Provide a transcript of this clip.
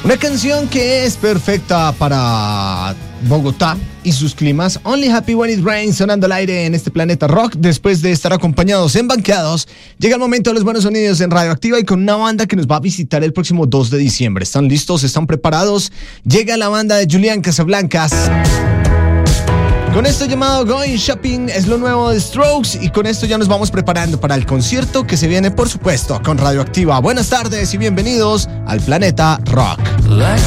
Una canción que es perfecta para Bogotá y sus climas. Only Happy When It Rains, sonando al aire en este Planeta Rock. Después de estar acompañados en banqueados, llega el momento de los buenos sonidos en Radioactiva y con una banda que nos va a visitar el próximo 2 de diciembre. ¿Están listos? ¿Están preparados? Llega la banda de Julián Casablancas. Con esto llamado Going Shopping es lo nuevo de Strokes y con esto ya nos vamos preparando para el concierto que se viene, por supuesto, con Radioactiva. Buenas tardes y bienvenidos al Planeta Rock.